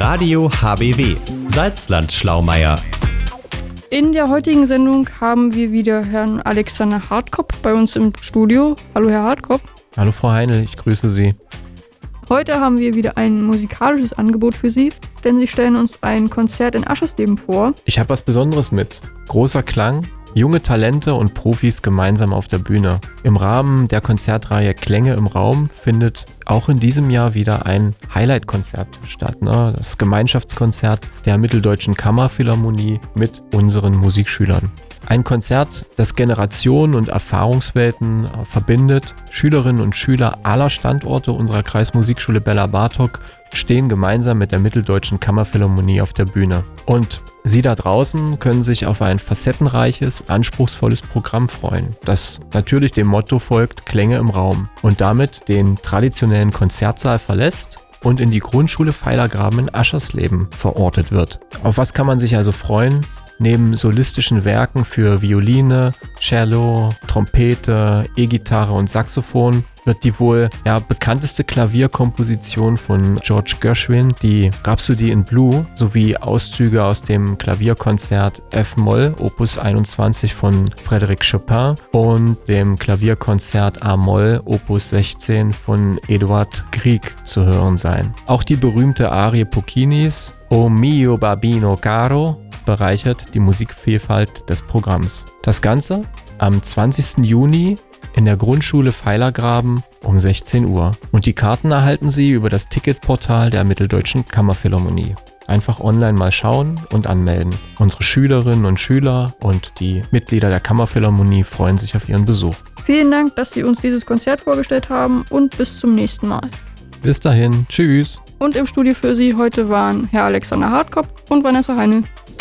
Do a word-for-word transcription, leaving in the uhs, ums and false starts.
Radio H B W Salzland-Schlaumeier. In der heutigen Sendung haben wir wieder Herrn Alexander Hartkop bei uns im Studio. Hallo Herr Hartkop. Hallo Frau Heinl, ich grüße Sie. Heute haben wir wieder ein musikalisches Angebot für Sie, denn Sie stellen uns ein Konzert in Aschersleben vor. Ich habe was Besonderes mit. Großer Klang, junge Talente und Profis gemeinsam auf der Bühne. Im Rahmen der Konzertreihe Klänge im Raum findet auch in diesem Jahr wieder ein Highlight-Konzert statt. Ne? Das Gemeinschaftskonzert der Mitteldeutschen Kammerphilharmonie mit unseren Musikschülern. Ein Konzert, das Generationen und Erfahrungswelten äh, verbindet. Schülerinnen und Schüler aller Standorte unserer Kreismusikschule Bela Bartok stehen gemeinsam mit der Mitteldeutschen Kammerphilharmonie auf der Bühne. Und Sie da draußen können sich auf ein facettenreiches, anspruchsvolles Programm freuen, das natürlich dem Motto folgt, Klänge im Raum, und damit den traditionellen Konzertsaal verlässt und in die Grundschule Pfeilergraben in Aschersleben verortet wird. Auf was kann man sich also freuen? Neben solistischen Werken für Violine, Cello, Trompete, E-Gitarre und Saxophon wird die wohl ja, bekannteste Klavierkomposition von George Gershwin, die Rhapsody in Blue, sowie Auszüge aus dem Klavierkonzert F-Moll Opus einundzwanzig von Frédéric Chopin und dem Klavierkonzert A-Moll Opus sechzehn von Eduard Grieg zu hören sein. Auch die berühmte Arie Puccinis O mio babino caro bereichert die Musikvielfalt des Programms. Das Ganze am zwanzigsten Juni in der Grundschule Pfeilergraben um sechzehn Uhr. Und die Karten erhalten Sie über das Ticketportal der Mitteldeutschen Kammerphilharmonie. Einfach online mal schauen und anmelden. Unsere Schülerinnen und Schüler und die Mitglieder der Kammerphilharmonie freuen sich auf Ihren Besuch. Vielen Dank, dass Sie uns dieses Konzert vorgestellt haben und bis zum nächsten Mal. Bis dahin, tschüss. Und im Studio für Sie heute waren Herr Alexander Hartkop und Vanessa Heinl.